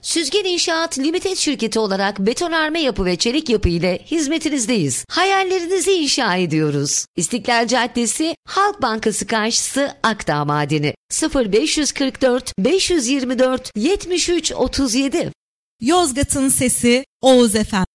Süzgen İnşaat Limited şirketi olarak betonarme yapı ve çelik yapı ile hizmetinizdeyiz. Hayallerinizi inşa ediyoruz. İstiklal Caddesi, Halk Bankası karşısı, Akdağ Madeni. 0544 524 73 37. Yozgat'ın sesi Oğuz FM.